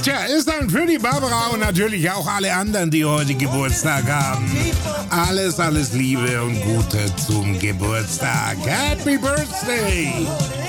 Tja, ist dann für die Barbara und natürlich auch alle anderen, die heute Geburtstag haben. Alles Liebe und Gute zum Geburtstag. Happy Birthday!